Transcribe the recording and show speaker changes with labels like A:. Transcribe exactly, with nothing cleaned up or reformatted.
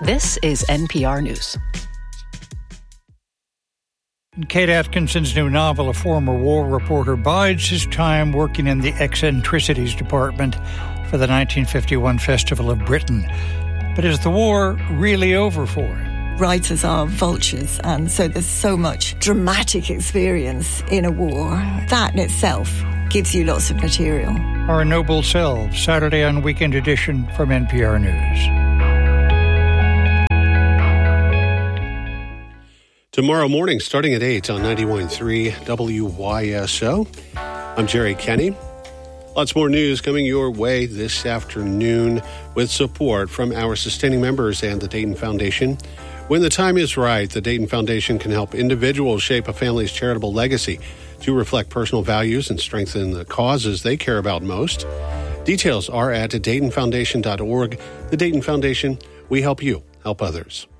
A: This is N P R News.
B: In Kate Atkinson's new novel, a former war reporter bides his time working in the eccentricities department for the nineteen fifty-one Festival of Britain. But is the war really over for him?
C: Writers are vultures, and so there's so much dramatic experience in a war. That in itself gives you lots of material.
B: Our Noble Selves, Saturday on Weekend Edition from N P R News.
D: Tomorrow morning, starting at eight on ninety-one point three W Y S O. I'm Jerry Kenny. Lots more news coming your way this afternoon with support from our sustaining members and the Dayton Foundation. When the time is right, the Dayton Foundation can help individuals shape a family's charitable legacy to reflect personal values and strengthen the causes they care about most. Details are at dayton foundation dot org. The Dayton Foundation, we help you help others.